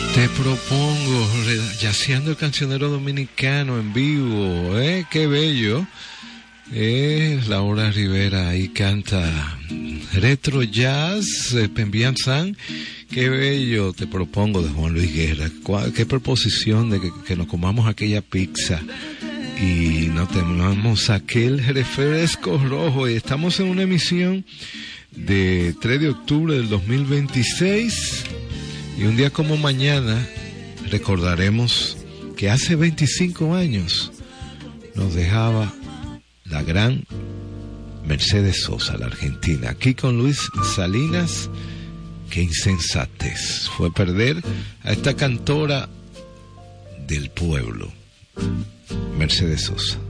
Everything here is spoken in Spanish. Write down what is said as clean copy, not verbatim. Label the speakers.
Speaker 1: Te propongo, yaceando el cancionero dominicano en vivo, qué bello. Laura Rivera ahí canta retro jazz, Pembian San, qué bello. Te propongo de Juan Luis Guerra. Qué proposición de que nos comamos aquella pizza y nos tomamos aquel refresco rojo. Y estamos en una emisión de 3 de octubre del 2026 y un día como mañana recordaremos que hace 25 años nos dejaba la gran Mercedes Sosa, la argentina. Aquí con Luis Salinas, qué insensatez fue perder a esta cantora del pueblo, Mercedes Sosa.